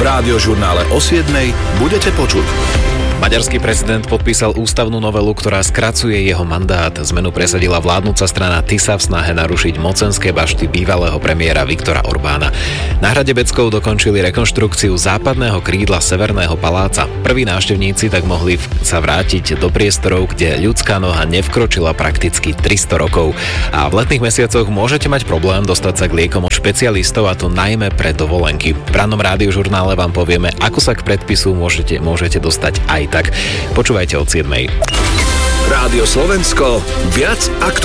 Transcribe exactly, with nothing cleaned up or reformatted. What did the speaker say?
V Rádiožurnále o siedmej budete počuť. Maďarský prezident podpísal ústavnú novelu, ktorá skracuje jeho mandát. Zmenu presadila vládnuca strana TISA v snahe narušiť mocenské bašty bývalého premiéra Viktora Orbána. Na hrade Beckov dokončili rekonštrukciu západného krídla Severného paláca. Prví návštevníci tak mohli sa vrátiť do priestorov, kde ľudská noha nevkročila prakticky tristo rokov. A v letných mesiacoch môžete mať problém dostať sa k liekom od špecialistov, a to najmä pre dovolenky. V rannom Rádiožurnále vám povieme, ako sa k predpisu môžete, môžete dostať aj tak. Počúvajte od siedmej. Rádio Slovensko, viac aktuálne.